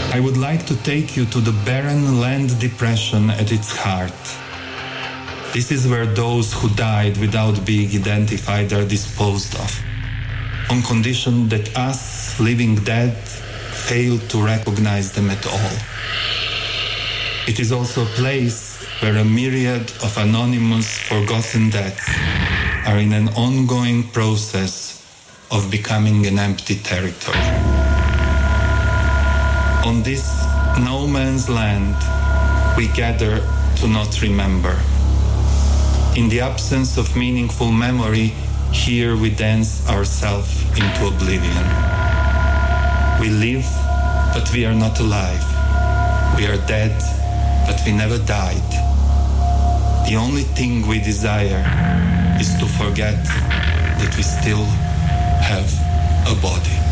I would like to take you to the barren land depression at its heart. This is where those who died without being identified are disposed of, on condition that us, living dead, fail to recognize them at all. It is also a place where a myriad of anonymous, forgotten deaths are in an ongoing process of becoming an empty territory. On this no man's land, we gather to not remember. In the absence of meaningful memory, here we dance ourselves into oblivion. We live, but we are not alive. We are dead, but we never died. The only thing we desire is to forget that we still have a body.